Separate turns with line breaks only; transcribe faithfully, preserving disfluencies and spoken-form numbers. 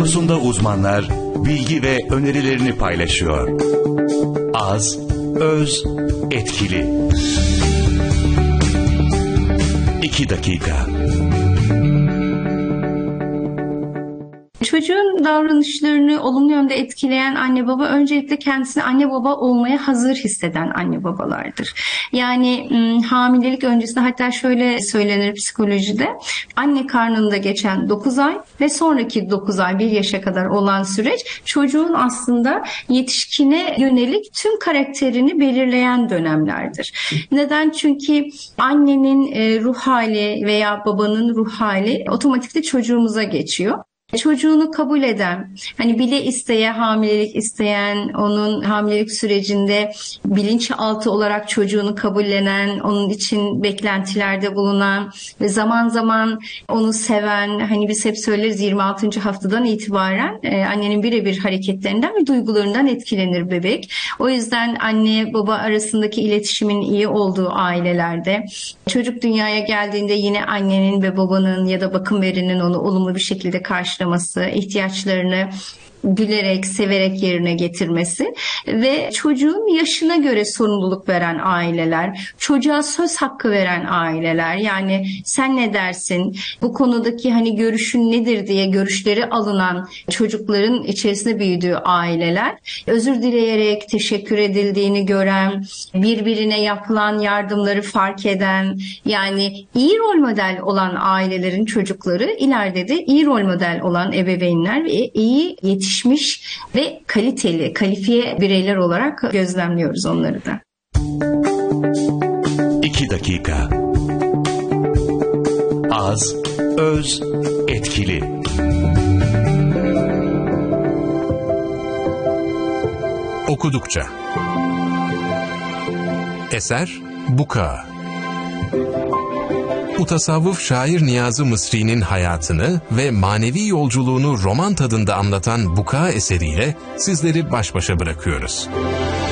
konusunda uzmanlar bilgi ve önerilerini paylaşıyor. Az, öz, etkili. İki dakika.
Çocuğun davranışlarını olumlu yönde etkileyen anne baba öncelikle kendisini anne baba olmaya hazır hisseden anne babalardır. Yani hamilelik öncesinde, hatta şöyle söylenir psikolojide, anne karnında geçen dokuz ay ve sonraki dokuz ay, bir yaşa kadar olan süreç çocuğun aslında yetişkine yönelik tüm karakterini belirleyen dönemlerdir. Neden? Çünkü annenin ruh hali veya babanın ruh hali otomatikte çocuğumuza geçiyor. Çocuğunu kabul eden, hani bile isteye hamilelik isteyen, onun hamilelik sürecinde bilinçaltı olarak çocuğunu kabullenen, onun için beklentilerde bulunan ve zaman zaman onu seven, hani biz hep söyleriz yirmi altıncı haftadan itibaren e, annenin birebir hareketlerinden ve duygularından etkilenir bebek. O yüzden anne baba arasındaki iletişimin iyi olduğu ailelerde, çocuk dünyaya geldiğinde yine annenin ve babanın ya da bakım verinin onu olumlu bir şekilde karşılaması, ihtiyaçlarını gülerek, severek yerine getirmesi ve çocuğun yaşına göre sorumluluk veren aileler, çocuğa söz hakkı veren aileler, yani sen ne dersin, bu konudaki hani görüşün nedir diye görüşleri alınan çocukların içerisinde büyüdüğü aileler, özür dileyerek teşekkür edildiğini gören, birbirine yapılan yardımları fark eden, yani iyi rol model olan ailelerin çocukları ileride de iyi rol model olan ebeveynler ve iyi yetişmiş ve kaliteli, kalifiye bireyler olarak gözlemliyoruz onları da.
İki dakika. Az, öz, etkili.
Okudukça. Eser Buka. Mutasavvıf şair Niyazi Mısri'nin hayatını ve manevi yolculuğunu roman tadında anlatan Buka eseriyle sizleri baş başa bırakıyoruz.